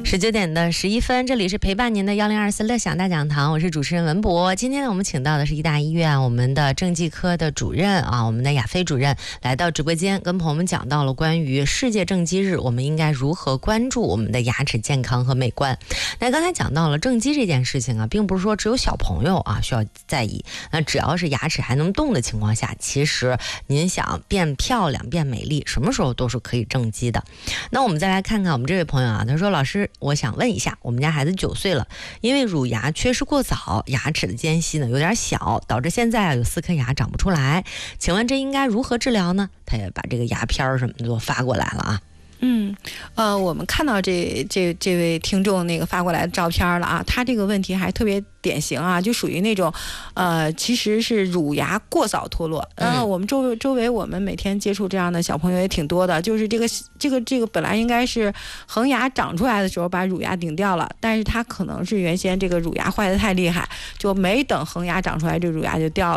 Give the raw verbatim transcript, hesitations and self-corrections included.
十九点的十一分，这里是陪伴您的幺零二四乐享大讲堂，我是主持人文博。今天呢，我们请到的是医大医院我们的正畸科的主任啊，我们的亚飞主任来到直播间，跟朋友们讲到了关于世界正畸日，我们应该如何关注我们的牙齿健康和美观。那刚才讲到了正畸这件事情啊，并不是说只有小朋友啊需要在意，那只要是牙齿还能动的情况下，其实您想变漂亮变美丽，什么时候都是可以正畸的。那我们再来看看我们这位朋友啊，他说老师，我想问一下，我们家孩子九岁了，因为乳牙缺失过早，牙齿的间隙呢有点小，导致现在啊有四颗牙长不出来，请问这应该如何治疗呢？他也把这个牙片什么的都发过来了啊。 嗯，呃，我们看到这这这位听众那个发过来的照片了啊，他这个问题还特别典型啊，就属于那种，呃，其实是乳牙过早脱落。然后我们周围周围我们每天接触这样的小朋友也挺多的，就是这个这个这个本来应该是恒牙长出来的时候把乳牙顶掉了，但是他可能是原先这个乳牙坏的太厉害，就没等恒牙长出来，这乳牙就掉